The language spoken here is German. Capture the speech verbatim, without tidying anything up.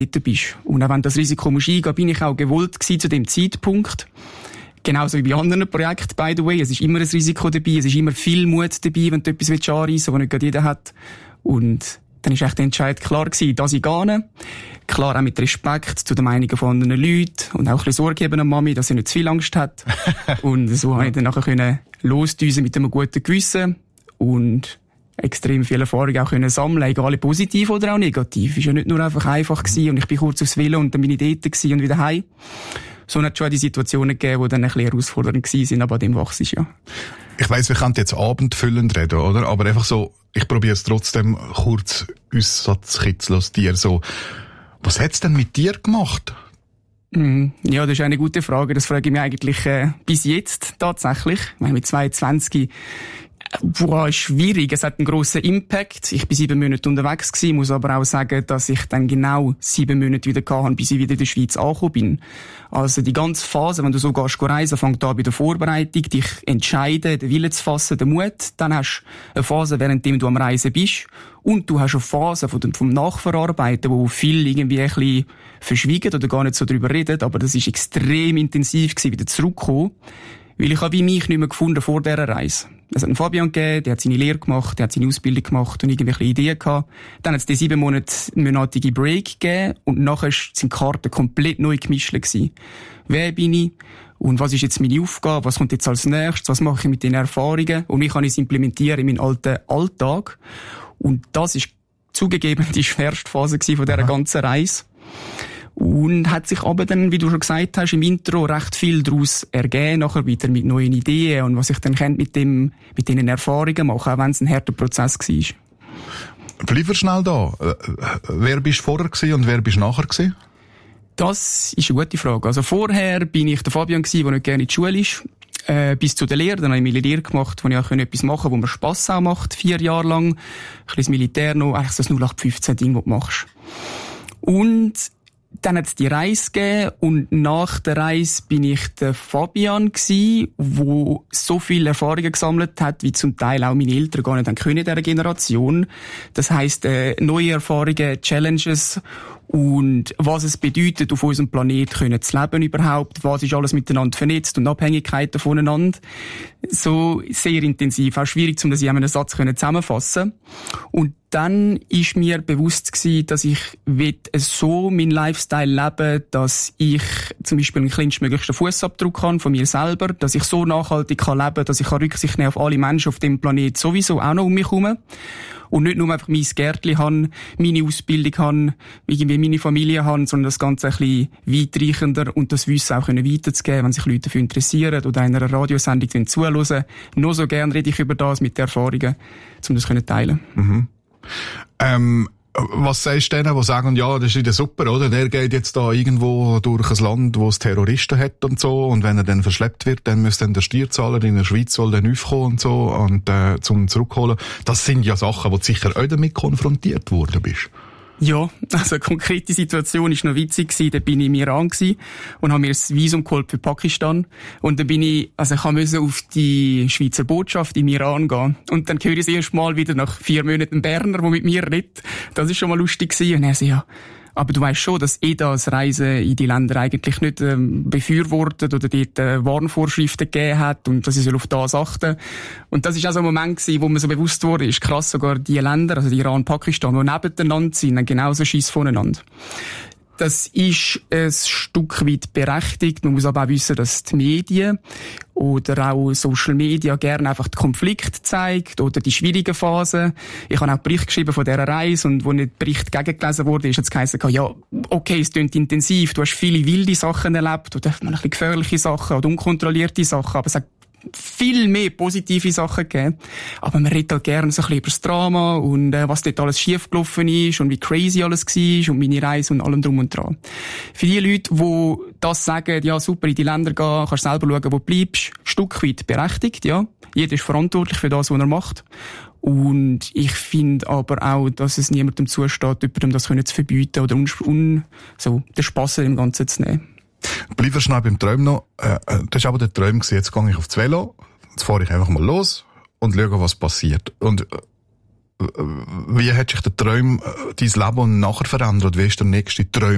bist. Und auch wenn das Risiko musst eingehen, bin ich auch gewollt gewesen zu dem Zeitpunkt. Genauso wie bei anderen Projekten, by the way. Es ist immer ein Risiko dabei, es ist immer viel Mut dabei, wenn du etwas anreissen willst, was nicht gerade jeder hat. Und dann ist echt der Entscheid klar gewesen, dass ich gehe. Klar auch mit Respekt zu den Meinungen von anderen Leuten und auch ein bisschen Sorge geben an Mami, dass sie nicht zu viel Angst hat. Und so konnte ich dann nachher können losdüsen mit einem guten Gewissen und extrem viel Erfahrung auch können sammeln, egal ob positiv oder auch negativ. Es war ja nicht nur einfach einfach gewesen und ich bin kurz aufs Velo und dann bin ich dort gewesen und wieder heim. So hat es schon die Situationen gegeben, die dann ein bisschen herausfordernd waren, aber an dem wachse ich ja. Ich weiss, wir können jetzt abendfüllend reden, oder? Aber einfach so, ich probiere es trotzdem kurz aussatz aus dir so. Was hat's denn mit dir gemacht? Mm, ja, das ist eine gute Frage. Das frage ich mich eigentlich äh, bis jetzt tatsächlich. Ich meine, mit zweiundzwanzig Boah, ist schwierig. Es hat einen grossen Impact. Ich bin sieben Monate unterwegs gewesen, muss aber auch sagen, dass ich dann genau sieben Monate wieder gehabt habe, bis ich wieder in der Schweiz angekommen bin. Also die ganze Phase, wenn du so gehst reisen, fängt an bei der Vorbereitung, dich entscheiden, den Willen zu fassen, den Mut. Dann hast du eine Phase, währenddem du am Reisen bist. Und du hast eine Phase vom, vom Nachverarbeiten, wo viel irgendwie ein bisschen verschwiegen oder gar nicht so drüber redet. Aber das ist extrem intensiv gewesen, wieder zurückzukommen. Weil ich habe wie mich nicht mehr gefunden vor dieser Reise. Es hat einen Fabian gegeben, der hat seine Lehre gemacht, der hat seine Ausbildung gemacht und irgendwelche Ideen gehabt. Dann hat es die sieben monatige Break gegeben und nachher sind die Karten komplett neu gemischt gewesen. Wer bin ich? Und was ist jetzt meine Aufgabe? Was kommt jetzt als nächstes? Was mache ich mit den Erfahrungen? Und wie kann ich es implementieren in meinen alten Alltag? Und das ist zugegeben die schwerste Phase gewesen von dieser ganzen Reise. Und hat sich aber dann, wie du schon gesagt hast, im Intro recht viel daraus ergeben, nachher wieder mit neuen Ideen und was ich dann mit dem, mit diesen Erfahrungen mache, auch wenn es ein harter Prozess war. Bleib wir schnell da. Wer bist du vorher gewesen und wer bist du nachher gewesen? Das ist eine gute Frage. Also vorher bin ich der Fabian gewesen, der nicht gerne in die Schule ist. Äh, bis zu der Lehre. Dann habe ich meine Lehre gemacht, wo ich auch etwas machen konnte, wo mir Spass auch macht, vier Jahre lang. Ein bisschen das Militär noch, eigentlich so das null acht fünfzehn Ding, das du machst. Und dann hat es die Reise gegeben und nach der Reise bin ich der Fabian gsi, wo so viele Erfahrungen gesammelt hat, wie zum Teil auch meine Eltern gar nicht haben können in dieser Generation. Das heisst, äh, neue Erfahrungen, Challenges und was es bedeutet, auf unserem Planeten können zu leben überhaupt, was ist alles miteinander vernetzt und Abhängigkeiten voneinander. So sehr intensiv, auch schwierig, um das in einem Satz zusammenfassen. Und dann ist mir bewusst gewesen, dass ich so meinen Lifestyle leben, dass ich zum Beispiel einen kleinstmöglichsten Fußabdruck habe von mir selber, dass ich so nachhaltig kann leben, dass ich Rücksicht nehmen auf alle Menschen auf dem Planeten sowieso auch noch um mich herum. Und nicht nur einfach mein Gärtchen habe, meine Ausbildung habe, irgendwie meine Familie habe, sondern das Ganze ein bisschen weitreichender und das Wissen auch weiterzugeben, wenn sich Leute dafür interessieren oder einer Radiosendung zuhören. Nur so gern rede ich über das mit den Erfahrungen, um das zu teilen. Mhm. Ähm, was sagst du denen, die sagen, ja, das ist wieder super, oder? Der geht jetzt da irgendwo durch ein Land, wo es Terroristen hat und so, und wenn er dann verschleppt wird, dann müsste dann der Steuerzahler in der Schweiz soll dann aufkommen und so, und, äh, zum zurückholen. Das sind ja Sachen, wo du sicher auch damit konfrontiert worden bist. Ja, also eine konkrete Situation ist noch witzig gewesen. Da bin ich im Iran gewesen und habe mir das Visum geholt für Pakistan. Und dann bin ich, also ich musste auf die Schweizer Botschaft im Iran gehen. Und dann höre ich das erste Mal wieder nach vier Monaten einen Berner, der mit mir redet. Das ist schon mal lustig gewesen. Und er sagt, ja, aber du weißt schon, dass eh das Reisen in die Länder eigentlich nicht ähm, befürwortet oder dort äh, Warnvorschriften gegeben hat und dass ich soll auf das achten. Und das ist auch so ein Moment gewesen, wo mir so bewusst wurde, ist krass, sogar die Länder, also die Iran und Pakistan, die nebeneinander sind, haben genauso Schiss voneinander. Das ist ein Stück weit berechtigt. Man muss aber auch wissen, dass die Medien oder auch Social Media gerne einfach den Konflikt zeigt oder die schwierigen Phasen. Ich habe auch einen Bericht geschrieben von dieser Reise und wo nicht der Bericht gegengelesen wurde, ist jetzt geheißen, ja, okay, es klingt intensiv, du hast viele wilde Sachen erlebt oder ein bisschen gefährliche Sachen oder unkontrollierte Sachen, aber es hat viel mehr positive Sachen gegeben. Aber man redet halt gerne so ein bisschen über das Drama und äh, was dort alles schiefgelaufen ist und wie crazy alles war und meine Reise und allem drum und dran. Für die Leute, die das sagen, ja super, in die Länder gehen, kannst selber schauen, wo du bleibst, ein Stück weit berechtigt, ja. Jeder ist verantwortlich für das, was er macht. Und ich finde aber auch, dass es niemandem zusteht, jemandem das können zu verbieten oder un, un, so, den Spass im Ganzen zu nehmen. Bleiben wir schnell beim Traum noch. Äh, das war aber der Traum gewesen. Jetzt gehe ich aufs Velo, jetzt fahre ich einfach mal los und schaue, was passiert. Und äh, wie hat sich der Traum, äh, dein Leben nachher verändert? Wie ist der nächste Traum